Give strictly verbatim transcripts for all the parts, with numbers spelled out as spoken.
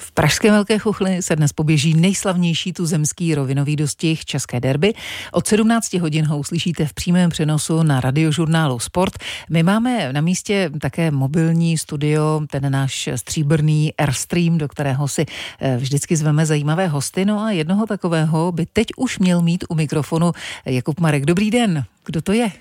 V pražské Velké Chuchli se dnes poběží nejslavnější tuzemský rovinový dostih České derby. Od sedmnáct hodin ho uslyšíte v přímém přenosu na radiožurnálu Sport. My máme na místě také mobilní studio, ten náš stříbrný Airstream, do kterého si vždycky zveme zajímavé hosty. No a jednoho takového by teď už měl mít u mikrofonu Jakub Marek. Dobrý den, kdo to je?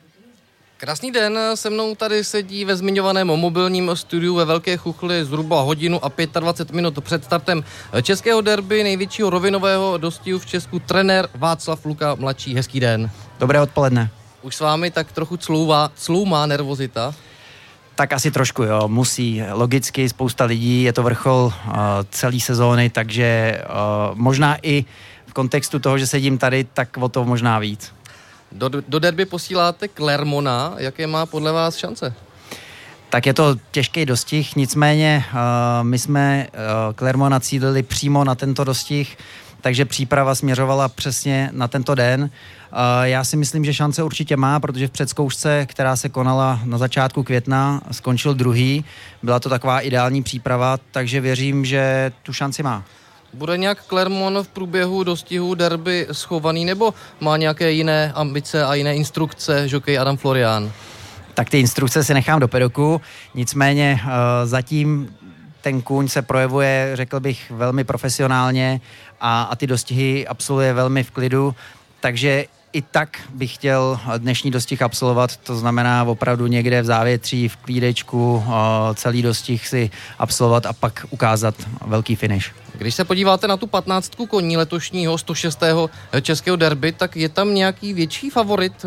Krásný den, se mnou tady sedí ve zmiňovaném mobilním studiu ve Velké Chuchli zhruba hodinu a dvacet pět minut před startem českého derby, největšího rovinového dostihu v Česku, trenér Václav Luka mladší. Hezký den. Dobré odpoledne. Už s vámi tak trochu clouvá, cloumá nervozita? Tak asi trošku, jo, musí. Logicky spousta lidí, je to vrchol uh, celé sezóny, takže uh, možná i v kontextu toho, že sedím tady, tak o to možná víc. Do, do derby posíláte Clermona, jaké má podle vás šance? Tak je to těžký dostih, nicméně uh, my jsme uh, Clermona cílili přímo na tento dostih, takže příprava směřovala přesně na tento den. Uh, já si myslím, že šance určitě má, protože v předzkoušce, která se konala na začátku května, skončil druhý. Byla to taková ideální příprava, takže věřím, že tu šanci má. Bude nějak Clermont v průběhu dostihu derby schovaný, nebo má nějaké jiné ambice a jiné instrukce žokej Adam Florián? Tak ty instrukce si nechám do pedoku, nicméně uh, zatím ten kůň se projevuje, řekl bych, velmi profesionálně a, a ty dostihy absolvuje velmi v klidu, takže i tak bych chtěl dnešní dostih absolvovat, to znamená opravdu někde v závětří, v klídečku, uh, celý dostih si absolvovat a pak ukázat velký finish. Když se podíváte na tu patnáctku koní letošního sto šestého českého derby, tak je tam nějaký větší favorit?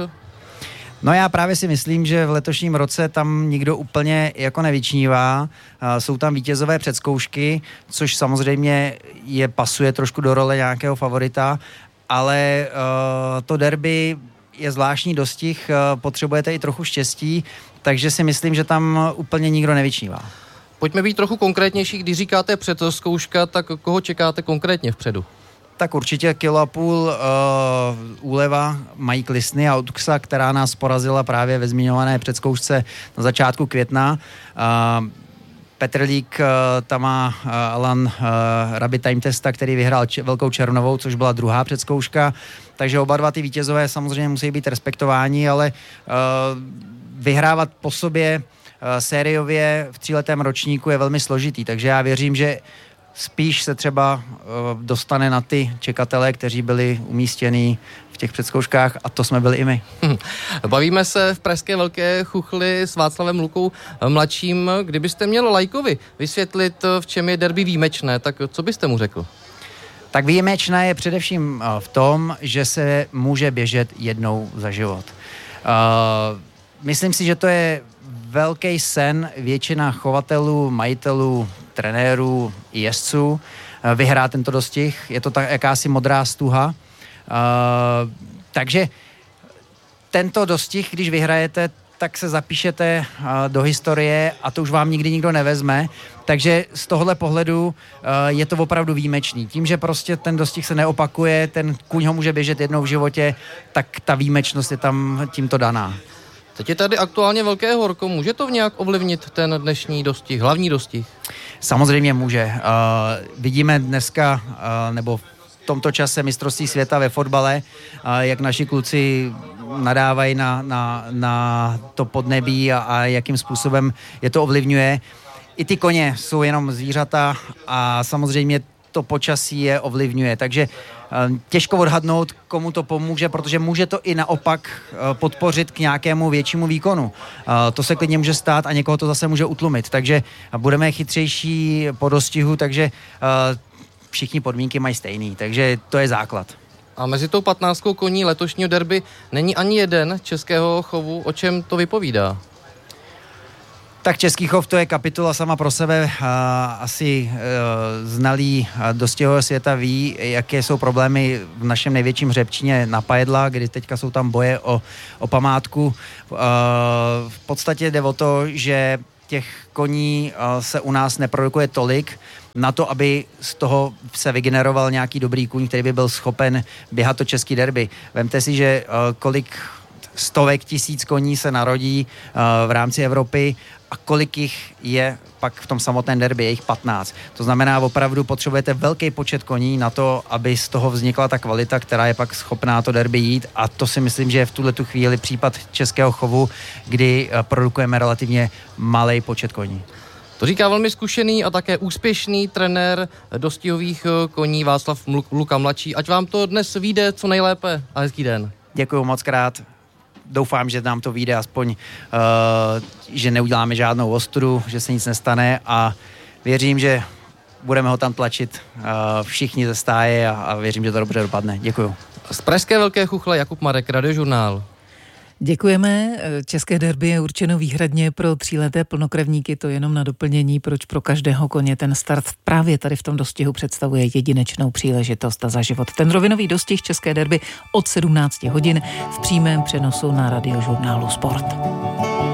No já právě si myslím, že v letošním roce tam nikdo úplně jako nevyčnívá. Jsou tam vítězové předzkoušky, což samozřejmě je pasuje trošku do role nějakého favorita, ale uh, to derby je zvláštní dostih, uh, potřebujete i trochu štěstí, takže si myslím, že tam úplně nikdo nevyčnívá. Pojďme být trochu konkrétnější, když říkáte předzkouška, tak koho čekáte konkrétně vpředu? Tak určitě kilo a půl uh, úleva Mike Listny a Utksa, která nás porazila právě ve zmiňované předzkoušce na začátku května. Uh, Petrlík, uh, tam má uh, Alan uh, Rabbit Time Testa, který vyhrál č- Velkou Červnovou, což byla druhá předzkouška. Takže oba dva ty vítězové samozřejmě musí být respektováni, ale uh, vyhrávat po sobě uh, sériově v tříletém ročníku je velmi složitý. Takže já věřím, že spíš se třeba uh, dostane na ty čekatele, kteří byli umístěni v těch předzkouškách, a to jsme byli i my. Bavíme se v pražské Velké Chuchli s Václavem Lukou mladším. Kdybyste měl laikovi vysvětlit, v čem je derby výjimečné, tak co byste mu řekl? Tak výjimečné je především v tom, že se může běžet jednou za život. Uh, myslím si, že to je velký sen většina chovatelů, majitelů, trenérů i jezdců vyhrát tento dostih. Je to tak jakási modrá stuha. Uh, takže tento dostih, když vyhrajete, tak se zapíšete uh, do historie a to už vám nikdy nikdo nevezme. Takže z tohohle pohledu uh, je to opravdu výjimečný. Tím, že prostě ten dostih se neopakuje, ten kůň ho může běžet jednou v životě, tak ta výjimečnost je tam tímto daná. Teď je tady aktuálně velké horko. Může to nějak ovlivnit ten dnešní dostih, hlavní dostih? Samozřejmě může. Uh, vidíme dneska, uh, nebo v tomto čase mistrovství světa ve fotbale, uh, jak naši kluci nadávají na, na, na to podnebí a, a jakým způsobem je to ovlivňuje. I ty koně jsou jenom zvířata a samozřejmě to počasí je ovlivňuje. Takže těžko odhadnout, komu to pomůže, protože může to i naopak podpořit k nějakému většímu výkonu. To se klidně může stát a někoho to zase může utlumit. Takže budeme chytřejší po dostihu, takže všichni podmínky mají stejný. Takže to je základ. A mezi tou patnáctkou koní letošního derby není ani jeden českého chovu. O čem to vypovídá? Tak český chov to je kapitola sama pro sebe. Asi znalí dostihového světa ví, jaké jsou problémy v našem největším hřebčině na Pajedla, kdy teďka jsou tam boje o, o památku. V podstatě jde o to, že těch koní se u nás neprodukuje tolik na to, aby z toho se vygeneroval nějaký dobrý kůň, který by byl schopen běhat to český derby. Vemte si, že kolik stovek tisíc koní se narodí uh, v rámci Evropy a kolik jich je pak v tom samotném derby, je jich patnáct. To znamená, opravdu potřebujete velký počet koní na to, aby z toho vznikla ta kvalita, která je pak schopná to derby jít, a to si myslím, že je v tuhletu chvíli případ českého chovu, kdy uh, produkujeme relativně malý počet koní. To říká velmi zkušený a také úspěšný trenér dostihových koní Václav Luka mladší. Ať vám to dnes vyjde co nejlépe a hezký den. Děkuju moc krát. Doufám, že nám to vyjde aspoň, uh, že neuděláme žádnou ostudu, že se nic nestane, a věřím, že budeme ho tam tlačit uh, všichni ze stáje a, a věřím, že to dobře dopadne. Děkuju. Z pražské Velké Chuchle Jakub Marek, Radiožurnál. Děkujeme. České derby je určeno výhradně pro tříleté plnokrevníky, to jenom na doplnění, proč pro každého koně ten start právě tady v tom dostihu představuje jedinečnou příležitost za život. Ten rovinový dostih České derby od sedmnácti hodin v přímém přenosu na Radiožurnálu Sport.